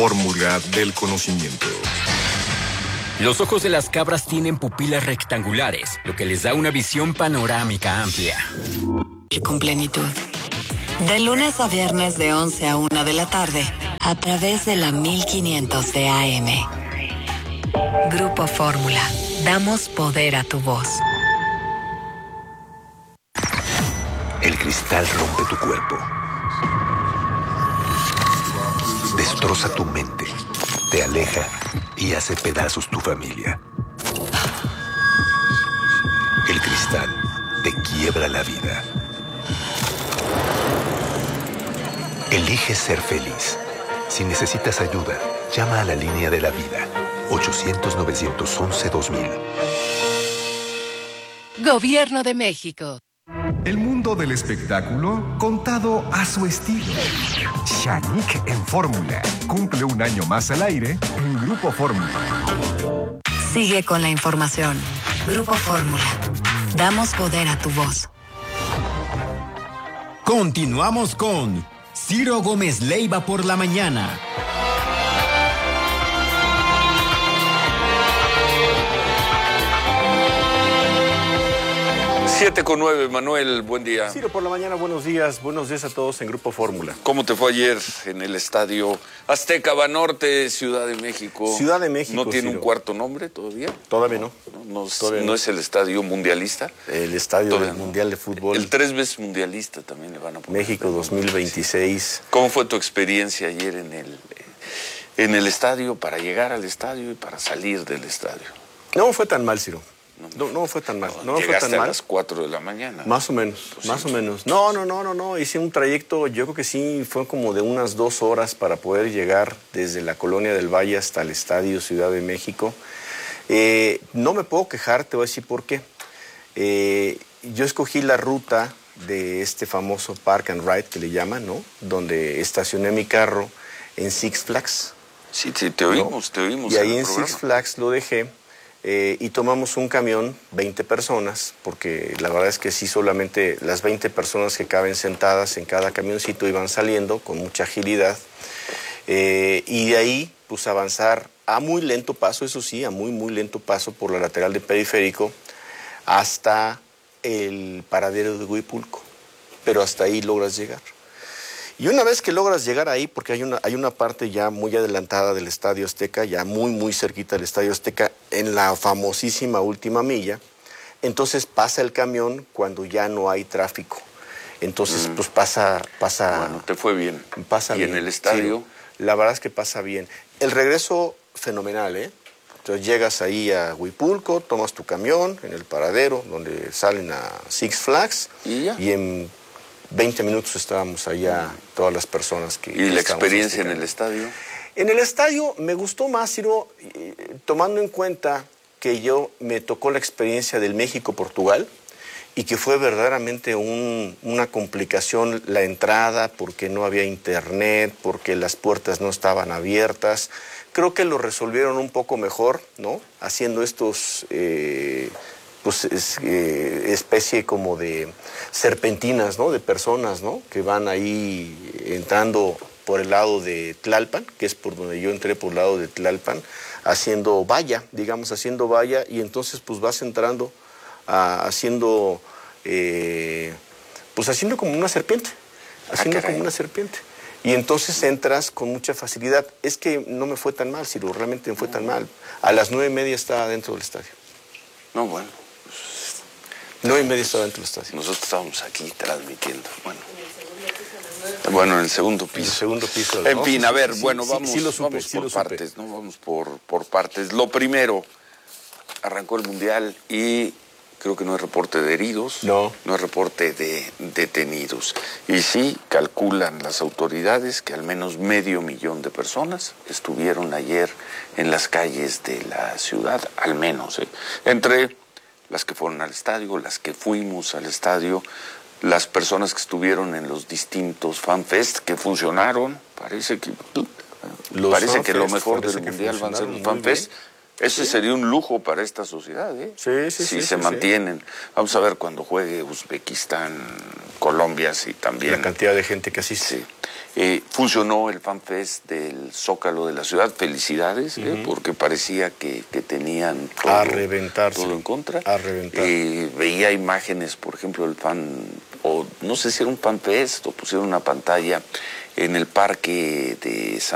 Fórmula del conocimiento. Los ojos de las cabras tienen pupilas rectangulares, lo que les da una visión panorámica amplia. Y con plenitud. De lunes a viernes de 11 a 1 de la tarde, a través de la 1500 de AM. Grupo Fórmula. Damos poder a tu voz. El cristal rompe tu cuerpo. Destroza tu mente. Te aleja y hace pedazos tu familia. El cristal te quiebra la vida. Elige ser feliz. Si necesitas ayuda, llama a la línea de la vida. 800-911-2000. Gobierno de México. El mundo del espectáculo contado a su estilo. Shanique en Fórmula. Cumple un año más al aire en Grupo Fórmula. Sigue con la información. Grupo Fórmula. Damos poder a tu voz. Continuamos con Ciro Gómez Leiva por la mañana. 7:09, Manuel, buen día. Ciro, por la mañana, buenos días a todos en Grupo Fórmula. ¿Cómo te fue ayer en el estadio Azteca Banorte, Ciudad de México? Ciudad de México, ¿No tiene Ciro. un cuarto nombre todavía? Todavía no. ¿No es el estadio mundialista? El estadio del Mundial de Fútbol. El 3 veces mundialista también le van a poner. México 2026. ¿Cómo fue tu experiencia ayer en el estadio, para llegar al estadio y para salir del estadio? No fue tan mal, Ciro. No fue tan mal. No fue Llegaste tan mal. a las 4 de la mañana. Más o menos, Pues más sí. o menos. No. Hice un trayecto, yo creo que sí, fue como de unas 2 horas para poder llegar desde la Colonia del Valle hasta el Estadio Ciudad de México. No me puedo quejar, te voy a decir por qué. Yo escogí la ruta de este famoso Park and Ride que le llaman, ¿no? Donde estacioné mi carro en Six Flags. Sí, te oímos, te oímos. Y ahí en programa. Six Flags lo dejé. Y tomamos un camión, 20 personas, porque la verdad es que sí, solamente las 20 personas que caben sentadas en cada camioncito iban saliendo con mucha agilidad. Y de ahí, pues avanzar a muy lento paso, eso sí, a muy lento paso por la lateral de Periférico hasta el paradero de Huipulco. Pero hasta ahí logras llegar. Y una vez que logras llegar ahí, porque hay una parte ya muy adelantada del Estadio Azteca, ya muy cerquita del Estadio Azteca, en la famosísima última milla, entonces pasa el camión cuando ya no hay tráfico. Entonces, pues pasa... Bueno, te fue bien. Pasa ¿Y bien. en el estadio? Sí, la verdad es que pasa bien. El regreso, fenomenal, ¿eh? Entonces llegas ahí a Huipulco, tomas tu camión en el paradero, donde salen a Six Flags, y en 20 minutos estábamos allá, todas las personas que... ¿Y la experiencia en el estadio? En el estadio me gustó más, Ciro, tomando en cuenta que me tocó la experiencia del México-Portugal y que fue verdaderamente una complicación la entrada porque no había internet, porque las puertas no estaban abiertas. Creo que lo resolvieron un poco mejor, ¿no? Haciendo estos... especie como de serpentinas, ¿no? De personas, ¿no? Que van ahí entrando por el lado de Tlalpan, que es por donde yo entré, por el lado de Tlalpan, haciendo valla, y entonces pues vas entrando haciendo como una serpiente, como una serpiente. Y entonces entras con mucha facilidad. Es que no me fue tan mal, Ciro, realmente me fue tan mal. A las 9:30 estaba dentro del estadio. No, bueno. 9:30 estaba dentro del estadio. Nosotros estábamos aquí transmitiendo. Bueno, en el segundo piso. En el segundo piso. En fin, a ver, sí, bueno, sí, vamos, sí lo supe, vamos sí por lo supe. partes, ¿no? Vamos por partes. Lo primero, arrancó el Mundial y creo que no hay reporte de heridos. No hay reporte de detenidos. Y sí, calculan las autoridades que al menos 500,000 de personas estuvieron ayer en las calles de la ciudad, al menos, entre las que fueron al estadio, las que fuimos al estadio, las personas que estuvieron en los distintos fanfest que funcionaron. Parece que lo mejor del Mundial van a ser los fanfest. Ese sería un lujo para esta sociedad, Sí, si se mantienen. Vamos a ver cuando juegue Uzbekistán, Colombia, sí, también. La cantidad de gente que asiste. Sí. Funcionó el FanFest del Zócalo de la ciudad, felicidades, porque parecía que tenían todo, a reventar, todo en contra. A reventar. Veía imágenes, por ejemplo, o no sé si era un FanFest o pusieron una pantalla en el parque de San